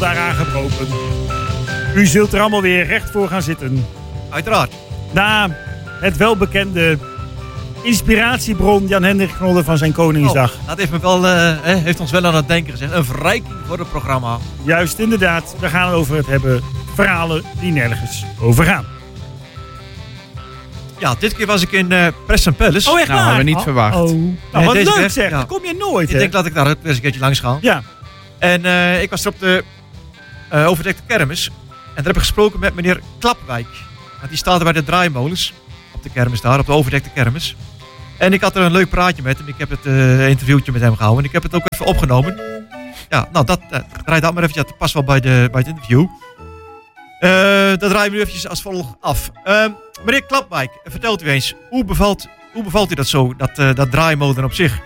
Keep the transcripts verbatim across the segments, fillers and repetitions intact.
daaraan gebroken. U zult er allemaal weer recht voor gaan zitten. Uiteraard. Na het welbekende inspiratiebron Jan-Hendrik Knolder van zijn Koningsdag. Oh, dat heeft, me wel, uh, heeft ons wel aan het denken gezet. Een verrijking voor het programma. Juist, inderdaad. We gaan het over het hebben. Verhalen die nergens over gaan. Ja, dit keer was ik in uh, Preston Palace. Oh, echt waar? Nou, hadden we niet oh, verwacht. Oh. Nou, Nee, wat deze leuk weg, zeg. ja. Dat kom je nooit, Ik hè? denk dat ik daar eens een keertje langs ga. Ja. En uh, ik was er op de uh, overdekte kermis. En daar heb ik gesproken met meneer Klapwijk. Want die staat er bij de draaimolens. Op de kermis daar, op de overdekte kermis. En ik had er een leuk praatje met hem. Ik heb het uh, interviewtje met hem gehouden. En ik heb het ook even opgenomen. Ja, nou, dat, uh, draai dat maar even. Ja, dat past wel bij, de, bij het interview. Uh, dat draaien we nu eventjes als volgt af. Uh, meneer Klapwijk, vertelt u eens. Hoe bevalt, hoe bevalt u dat zo, dat, uh, dat draaimolen op zich?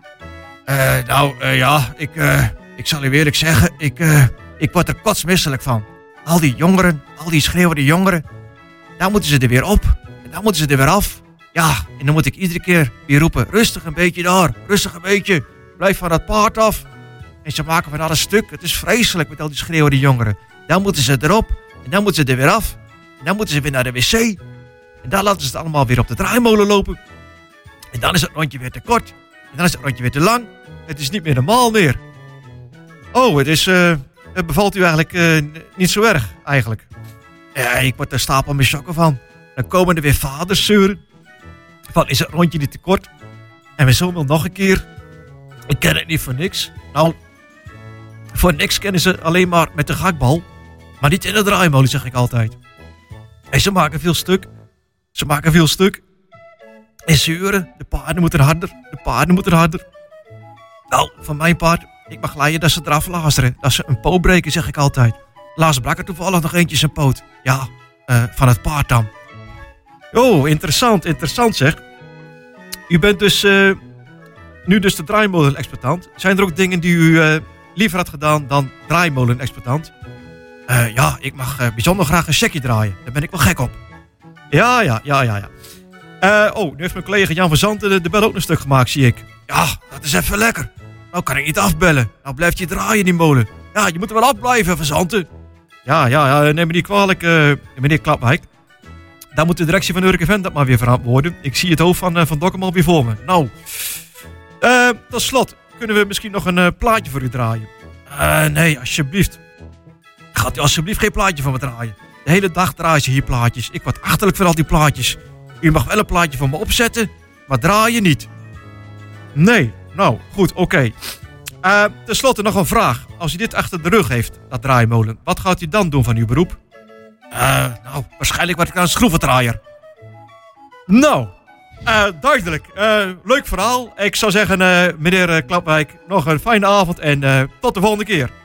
Uh, nou, uh, ja, ik, uh, ik zal u eerlijk zeggen. Ik, uh, ik word er kotsmisselijk van. Al die jongeren, al die schreeuwende jongeren. Dan moeten ze er weer op. En dan moeten ze er weer af. Ja, en dan moet ik iedere keer weer roepen. Rustig een beetje daar. Rustig een beetje. Blijf van dat paard af. En ze maken van alles stuk. Het is vreselijk met al die schreeuwende jongeren. Dan moeten ze erop. En dan moeten ze er weer af. En dan moeten ze weer naar de wc. En dan laten ze het allemaal weer op de draaimolen lopen. En dan is het rondje weer te kort. En dan is het rondje weer te lang. Het is niet meer normaal meer. Oh, het is... Uh, het bevalt u eigenlijk uh, niet zo erg, eigenlijk. Ja, ik word er stapel met chokken van. Dan komen er weer vaders zeuren. Van, is het rondje niet te kort? En mijn zoon wil nog een keer. Ik ken het niet voor niks. Nou, voor niks kennen ze alleen maar met de gakbal. Maar niet in de draaimolen, zeg ik altijd. En ze maken veel stuk. Ze maken veel stuk. En zeuren. De paarden moeten harder. De paarden moeten harder. Nou, van mijn paard, ik mag leiden dat ze eraf lazeren. Dat ze een poot breken, zeg ik altijd. Laatst brak er toevallig nog eentje zijn poot. Ja, uh, van het paard dan. Oh, interessant, interessant zeg. U bent dus uh, nu dus de draaimolen-exploitant. Zijn er ook dingen die u uh, liever had gedaan dan draaimolen-exploitant? Uh, ja, ik mag uh, bijzonder graag een checkje draaien. Daar ben ik wel gek op. Ja, ja, ja, ja, ja. Uh, oh, nu heeft mijn collega Jan van Zanten de, de bel ook een stuk gemaakt, zie ik. Ja, dat is even lekker. Nou kan ik niet afbellen. Nou blijft je draaien, die molen. Ja, je moet er wel afblijven, Van Zanten. Ja, ja, ja, neem me niet kwalijk, uh, meneer Klapwijk. Daar moet de directie van Urk Event dat maar weer verantwoorden. Ik zie het hoofd van, uh, van Dokkum al weer voor me. Nou, uh, tot slot, kunnen we misschien nog een uh, plaatje voor u draaien? Uh, nee, alsjeblieft. Gaat u alsjeblieft geen plaatje van me draaien. De hele dag draaien ze hier plaatjes. Ik word achterlijk van al die plaatjes. U mag wel een plaatje van me opzetten, maar draaien niet. Nee, nou, goed, oké. Okay. Uh, ten slotte nog een vraag. Als u dit achter de rug heeft, dat draaimolen, wat gaat u dan doen van uw beroep? Uh, nou, waarschijnlijk word ik een schroevendraaier. Nou, uh, duidelijk. Uh, leuk verhaal. Ik zou zeggen, uh, meneer Klapwijk, nog een fijne avond en uh, tot de volgende keer.